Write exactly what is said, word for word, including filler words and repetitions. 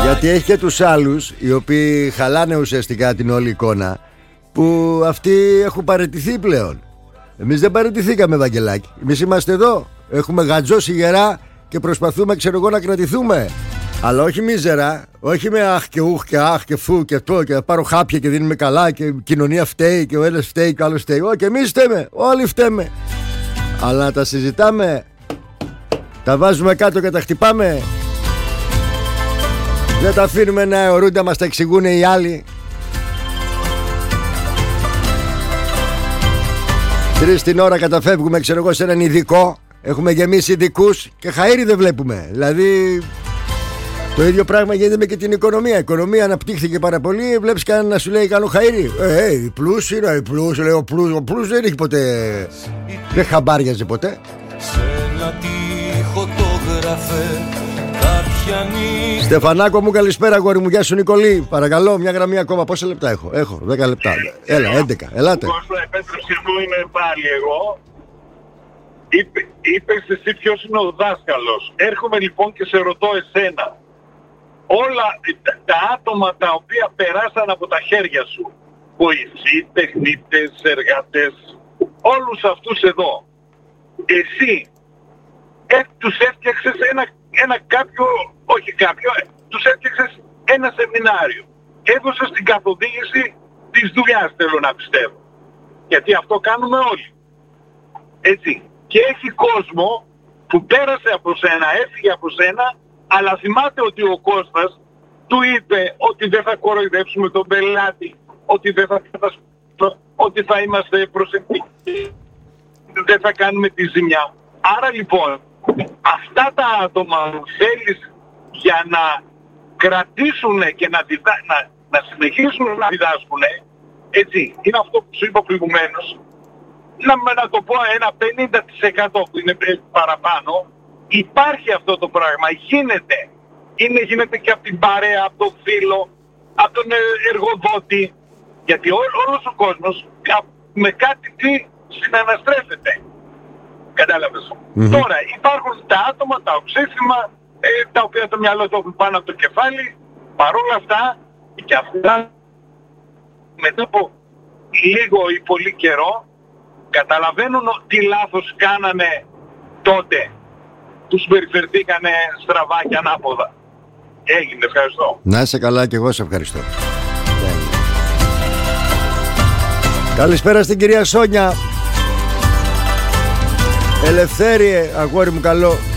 Γιατί έχει και τους άλλους, οι οποίοι χαλάνε ουσιαστικά την όλη εικόνα, που αυτοί έχουν παραιτηθεί πλέον. Εμείς δεν παραιτηθήκαμε, Βαγγελάκη. Εμείς είμαστε εδώ, έχουμε γατζώσει γερά και προσπαθούμε, ξέρω εγώ, να κρατηθούμε. Αλλά όχι μίζερα, όχι με αχ και ουχ και αχ και φου και το και θα πάρω χάπια και δίνουμε καλά και η κοινωνία φταίει και ο ένας φταίει και ο άλλος φταίει. Όχι, εμείς φταίμε, όλοι φταίμε. Αλλά τα συζητάμε, τα βάζουμε κάτω και τα χτυπάμε. Δεν τα αφήνουμε να αιωρούνται, μας τα εξηγούν οι άλλοι. Τρεις την ώρα καταφεύγουμε, ξέρω εγώ, σε έναν ειδικό. Έχουμε γεμίσει ειδικούς και χαΐρι δεν βλέπουμε. Δηλαδή το ίδιο πράγμα γίνεται και την οικονομία. Η οικονομία αναπτύχθηκε πάρα πολύ. Βλέπεις κανένα να σου λέει κάνω χαΐρι. Ε, ε, η πλούς είναι, η πλούς, λέει ο πλούς. Ο πλούς δεν έχει ποτέ, δεν χαμπάριαζε ποτέ. Στεφανάκο μου, καλησπέρα αγόρι μου, γεια σου Νικολή. Παρακαλώ, μια γραμμή ακόμα. Πόσα λεπτά έχω? Έχω δέκα λεπτά. Έλα, έντεκα, ελάτε. Κώστα, επέτρεψε μου, είμαι πάλι εγώ. Είπε, είπες εσύ ποιος είναι ο δάσκαλος. Έρχομαι λοιπόν και σε ρωτώ εσένα. Όλα τα άτομα τα οποία περάσαν από τα χέρια σου, βοηθοί, τεχνίτες, εργάτες, όλους αυτούς εδώ, εσύ ε, τους έφτιαξες ένα, ένα κάποιο, όχι κάποιο, ε, τους έφτιαξες ένα σεμινάριο. Έδωσες την καθοδήγηση της δουλειάς, θέλω να πιστεύω. Γιατί αυτό κάνουμε όλοι. Έτσι. Και έχει κόσμο που πέρασε από σένα, έφυγε από σένα, αλλά θυμάται ότι ο Κώστας του είπε ότι δεν θα κοροϊδέψουμε τον πελάτη, ότι δεν θα, ότι θα είμαστε προσεκτικοί, δεν θα κάνουμε τη ζημιά. Άρα λοιπόν, αυτά τα άτομα που θέλεις για να κρατήσουν και να, διδα... να... να συνεχίσουν να διδάσκουν, έτσι, είναι αυτό που σου είπα προηγουμένως, να, να το πω ένα πενήντα τοις εκατό που είναι παραπάνω, υπάρχει αυτό το πράγμα, γίνεται. Είναι, γίνεται και από την παρέα, από τον φίλο, από τον εργοδότη, γιατί ό, όλος ο κόσμος με κάτι τι συναναστρέφεται. Κατάλαβες. Mm-hmm. Τώρα υπάρχουν τα άτομα, τα οξύσιμα, ε, τα οποία το μυαλό το έχουν πάνω από το κεφάλι, παρόλα αυτά και αυτά μετά από λίγο ή πολύ καιρό καταλαβαίνουν τι λάθος κάνανε τότε. Τους περιφερθήκανε στραβά και ανάποδα. Έγινε, ευχαριστώ. Να είσαι καλά και εγώ σε ευχαριστώ. Καλησπέρα στην κυρία Σόνια. Ελευθέριε, αγόρι μου καλό.